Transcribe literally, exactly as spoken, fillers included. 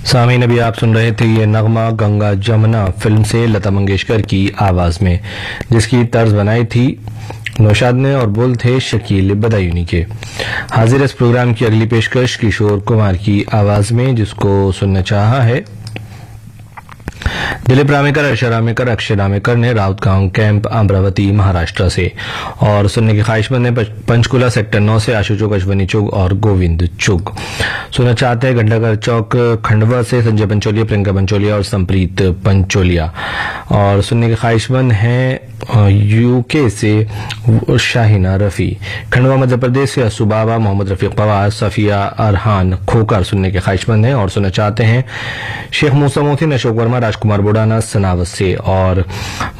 सामीन अभी आप सुन रहे थे ये नगमा गंगा जमुना फिल्म से लता मंगेशकर की आवाज में, जिसकी तर्ज बनाई थी नौशाद ने और बोल थे शकील बदायूनी के। हाजिर इस प्रोग्राम की अगली पेशकश किशोर कुमार की आवाज में, जिसको सुनना चाहा है दिलीप रामेकर, अर्षा रामेकर, अक्षय रामेकर ने राउतगांव कैंप अमरावती महाराष्ट्र से, और सुनने की ख्वाहिशमंद ने पंचकुला सेक्टर नौ से आशु चौक, अश्वनी चौक और गोविंद चौक। सुनना चाहते हैं घंटाघर चौक खंडवा से संजय पंचोलिया, प्रियंका पंचोलिया और संप्रीत पंचोलिया। और सुनने की ख्वाहिशमंद है यूके से शाहिना रफी। खंडवा मध्य प्रदेश से असू बाबा, मोहम्मद रफीक पवार, सफिया अरहान खोकर सुनने के ख्वाहिशमंद हैं। और सुनना चाहते हैं शेख मूसा मोहसिन, अशोक वर्मा, राजकुमार बुडाना सनावत से। और